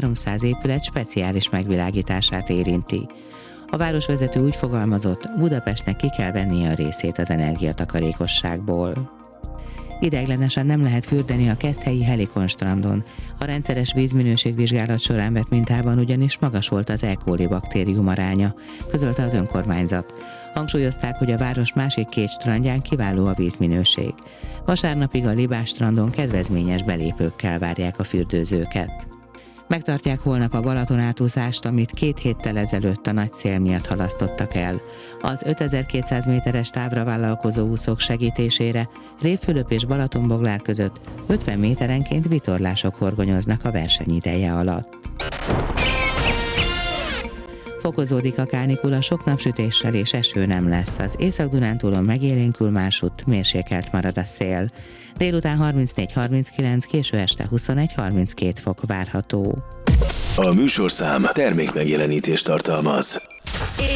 300 épület speciális megvilágítását érinti. A városvezető úgy fogalmazott, Budapestnek ki kell vennie a részét az energiatakarékosságból. Ideiglenesen nem lehet fürdeni a Keszthelyi Helikon strandon. A rendszeres vízminőségvizsgálat során vett mintában ugyanis magas volt az E. coli baktérium aránya, közölte az önkormányzat. Hangsúlyozták, hogy a város másik 2 strandján kiváló a vízminőség. Vasárnapig a Libás strandon kedvezményes belépőkkel várják a fürdőzőket. Megtartják holnap a Balaton átúszást, amit 2 héttel ezelőtt a nagy szél miatt halasztottak el. Az 5200 méteres távra vállalkozó úszók segítésére Révfülöp és Balatonboglár között 50 méterenként vitorlások horgonyoznak a verseny ideje alatt. Fokozódik a kánikula, sok napsütéssel és eső nem lesz. Az Észak-Dunántúlon megélénkül, másutt mérsékelt marad a szél. Délután 34-39, késő este 21-32 fok várható. A műsorszám termékmegjelenítést tartalmaz.